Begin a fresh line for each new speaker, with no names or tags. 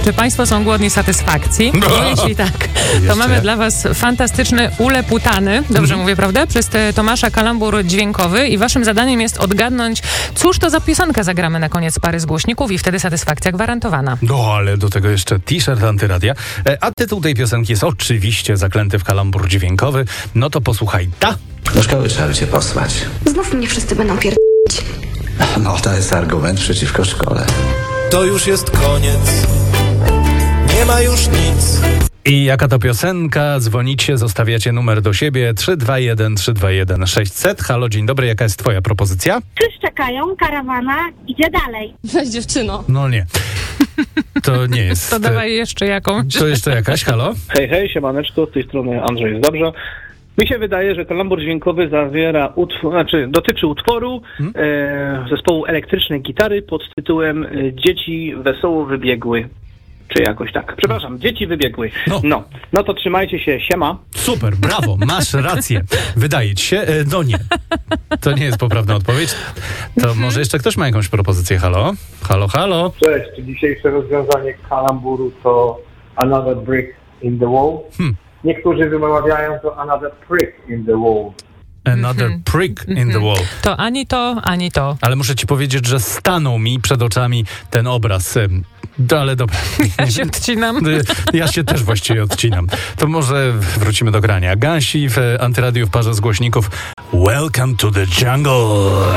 Czy Państwo są głodni satysfakcji? Bo jeśli tak, to mamy dla Was fantastyczny uleputany, dobrze mówię, prawda? Przez Tomasza kalambur dźwiękowy i Waszym zadaniem jest odgadnąć, cóż to za piosenkę zagramy na koniec pary z głośników i wtedy satysfakcja gwarantowana.
No, ale do tego jeszcze t-shirt Antyradia. A tytuł tej piosenki jest oczywiście zaklęty w kalambur dźwiękowy. No to posłuchaj,
Do szkoły trzeba cię posłać.
Znów mnie wszyscy będą pierdolić.
No, to jest argument przeciwko szkole.
To już jest koniec. Nie ma już nic.
I jaka to piosenka? Dzwonicie, zostawiacie numer do siebie 321 600. Halo, dzień dobry, jaka jest twoja propozycja?
Wszyscy czekają, karawana idzie dalej.
Weź dziewczyno.
No nie. To nie jest.
To dawaj jeszcze jakąś.
To jeszcze jakaś, halo?
Hej, siemaneczko, z tej strony Andrzej jest dobrze. Mi się wydaje, że kalambur dźwiękowy dotyczy utworu zespołu Elektrycznej Gitary pod tytułem Dzieci wesoło wybiegły. Czy jakoś tak. Przepraszam, Dzieci wybiegły. No to trzymajcie się, siema.
Super, brawo, masz rację. Wydaje ci się, no nie. To nie jest poprawna odpowiedź. To może jeszcze ktoś ma jakąś propozycję, halo? Halo?
Cześć, dzisiejsze rozwiązanie kalamburu to Another Brick in the Wall. Niektórzy wymawiają to Another Prick in the Wall.
Another prick in the wall.
To ani to, ani to.
Ale muszę ci powiedzieć, że stanął mi przed oczami ten obraz. Ale dobra.
Ja się odcinam.
Ja się też właściwie odcinam. To może wrócimy do grania. Gasi w Antyradiu w parze z głośników. Welcome to the jungle.